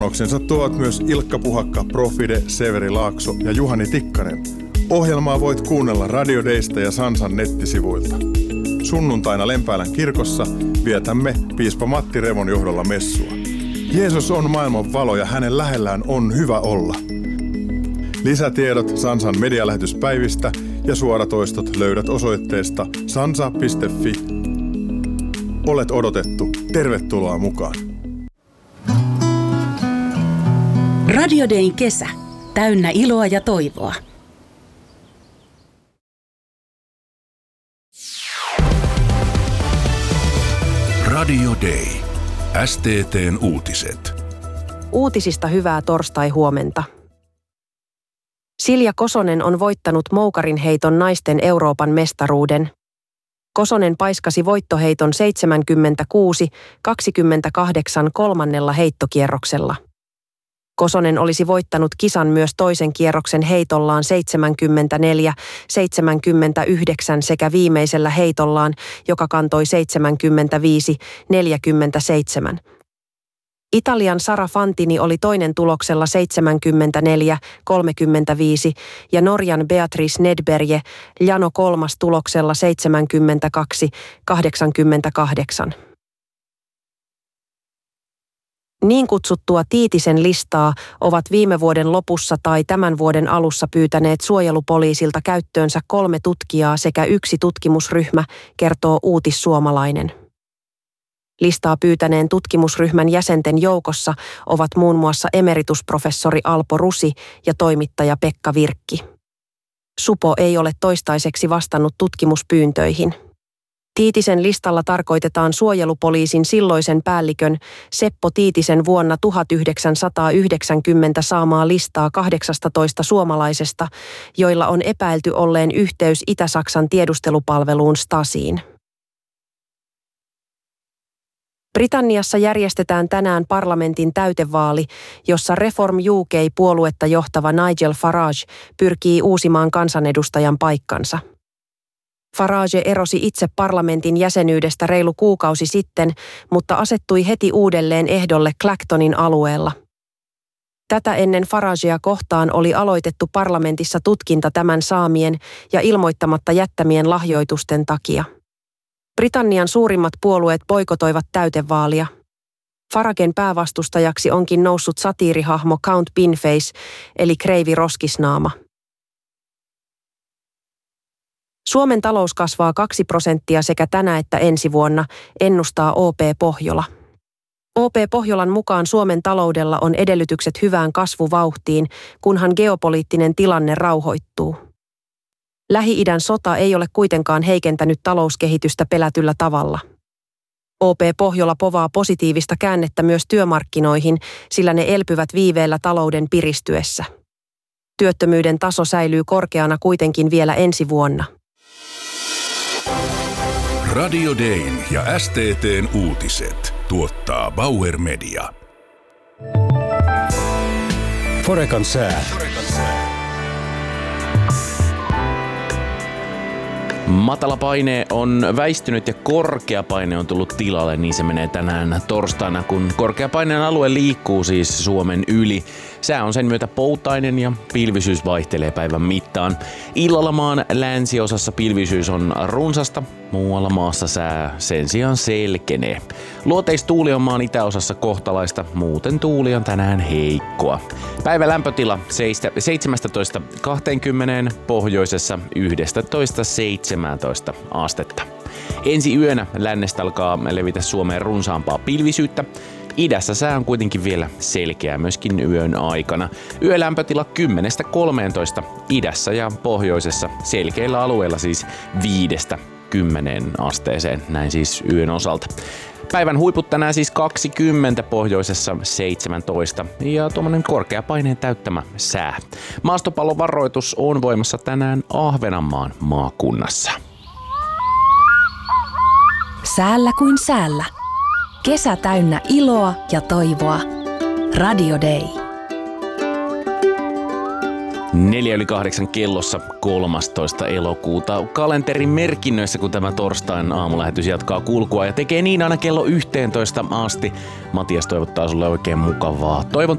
Panoksensa tuovat myös Ilkka Puhakka, Profide, Severi Laakso ja Juhani Tikkanen. Ohjelmaa voit kuunnella Radio Daysta ja Sansan nettisivuilta. Sunnuntaina Lempäälän kirkossa vietämme piispa Matti Revon johdolla messua. Jeesus on maailman valo ja hänen lähellään on hyvä olla. Lisätiedot Sansan medialähetyspäivistä ja suoratoistot löydät osoitteesta sansa.fi. Olet odotettu. Tervetuloa mukaan. Radio Dayn kesä. Täynnä iloa ja toivoa. Radio Day. STT:n uutiset. Uutisista hyvää torstai-huomenta. Silja Kosonen on voittanut moukarin heiton naisten Euroopan mestaruuden. Kosonen paiskasi voittoheiton 76-28 kolmannella heittokierroksella. Kosonen olisi voittanut kisan myös toisen kierroksen heitollaan 74-79 sekä viimeisellä heitollaan, joka kantoi 75-47. Italian Sara Fantini oli toinen tuloksella 74-35 ja Norjan Beatrice Nedberge Jano kolmas tuloksella 72-88. Niin kutsuttua Tiitisen listaa ovat viime vuoden lopussa tai tämän vuoden alussa pyytäneet suojelupoliisilta käyttöönsä 3 tutkijaa sekä 1 tutkimusryhmä, kertoo Uutissuomalainen. Listaa pyytäneen tutkimusryhmän jäsenten joukossa ovat muun muassa emeritusprofessori Alpo Rusi ja toimittaja Pekka Virkki. Supo ei ole toistaiseksi vastannut tutkimuspyyntöihin. Tiitisen listalla tarkoitetaan suojelupoliisin silloisen päällikön Seppo Tiitisen vuonna 1990 saamaa listaa 18 suomalaisesta, joilla on epäilty olleen yhteys Itä-Saksan tiedustelupalveluun Stasiin. Britanniassa järjestetään tänään parlamentin täytevaali, jossa Reform UK-puoluetta johtava Nigel Farage pyrkii uusimaan kansanedustajan paikkansa. Farage erosi itse parlamentin jäsenyydestä reilu kuukausi sitten, mutta asettui heti uudelleen ehdolle Clactonin alueella. Tätä ennen Faragea kohtaan oli aloitettu parlamentissa tutkinta tämän saamien ja ilmoittamatta jättämien lahjoitusten takia. Britannian suurimmat puolueet boikotoivat täytevaalia. Faragen päävastustajaksi onkin noussut satiirihahmo Count Binface, eli Kreivi Roskisnaama. Suomen talous kasvaa 2% sekä tänä että ensi vuonna, ennustaa OP Pohjola. OP Pohjolan mukaan Suomen taloudella on edellytykset hyvään kasvuvauhtiin, kunhan geopoliittinen tilanne rauhoittuu. Lähi-idän sota ei ole kuitenkaan heikentänyt talouskehitystä pelätyllä tavalla. OP Pohjola povaa positiivista käännettä myös työmarkkinoihin, sillä ne elpyvät viiveellä talouden piristyessä. Työttömyyden taso säilyy korkeana kuitenkin vielä ensi vuonna. Radio Dayn ja STT:n uutiset tuottaa Bauer Media. Forecan sää. Matala paine on väistynyt ja korkea paine on tullut tilalle, niin se menee tänään torstaina, kun korkeapaineen alue liikkuu siis Suomen yli. Sää on sen myötä poutainen ja pilvisyys vaihtelee päivän mittaan. Illalla maan länsiosassa pilvisyys on runsasta, muualla maassa sää sen sijaan selkenee. Luoteistuuli on maan itäosassa kohtalaista, muuten tuuli on tänään heikkoa. Päivän lämpötila 17-20, pohjoisessa 11-17 astetta. Ensi yönä lännestä alkaa levitä Suomeen runsaampaa pilvisyyttä. Idässä sää on kuitenkin vielä selkeää myöskin yön aikana. Yölämpötila 10-13, idässä ja pohjoisessa selkeillä alueilla siis 5-10 asteeseen, näin siis yön osalta. Päivän huiput tänään siis 20, pohjoisessa 17 ja tuommoinen korkeapaineen täyttämä sää. Maastopallovaroitus on voimassa tänään Ahvenanmaan maakunnassa. Säällä kuin säällä. Kesä täynnä iloa ja toivoa. Radio Day. 7:04 kellossa 13. elokuuta kalenterin merkinnöissä, kun tämä torstain aamulähetys jatkaa kulkua ja tekee niin aina kello 11 asti. Matias toivottaa sulle oikein mukavaa